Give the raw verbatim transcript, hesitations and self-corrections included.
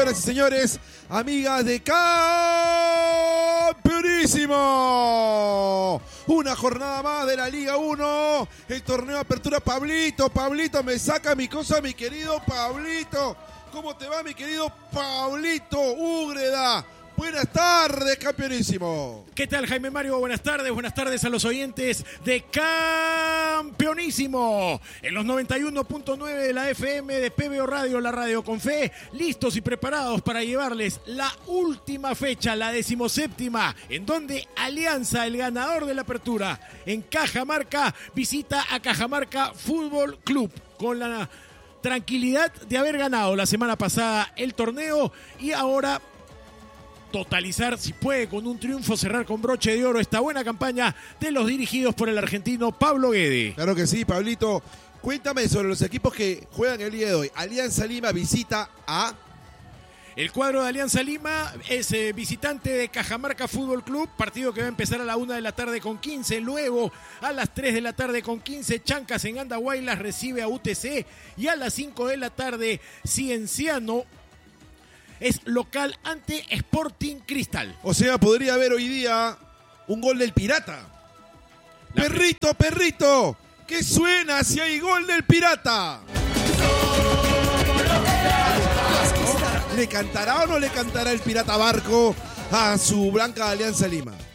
señoras y señores, amigas de Campeonísimo. Una jornada más de la Liga uno, el torneo de apertura. Pablito, Pablito, me saca mi cosa, mi querido Pablito. ¿Cómo te va, mi querido Pablito Úgreda? Buenas tardes, Campeonísimo. ¿Qué tal, Jaime Mario? Buenas tardes, buenas tardes a los oyentes de Campeonísimo. En los noventa y uno punto nueve de la F M de P B O Radio, la radio con fe, listos y preparados para llevarles la última fecha, la decimoséptima, en donde Alianza, el ganador de la apertura, en Cajamarca, visita a Cajamarca Fútbol Club, con la tranquilidad de haber ganado la semana pasada el torneo y ahora totalizar, si puede, con un triunfo, cerrar con broche de oro esta buena campaña de los dirigidos por el argentino Pablo Guede. Claro que sí, Pablito. Cuéntame sobre los equipos que juegan el día de hoy. Alianza Lima visita a... El cuadro de Alianza Lima es eh, visitante de Cajamarca Fútbol Club, partido que va a empezar a la una de la tarde con quince, luego a las tres de la tarde con quince, Chancas en Andahuaylas recibe a U T C y a las cinco de la tarde Cienciano es local ante Sporting Cristal. O sea, podría haber hoy día un gol del Pirata. La perrito, pre- perrito, ¿qué suena si hay gol del Pirata? ¿Le cantará o no le cantará el Pirata Barco a su blanca Alianza Lima?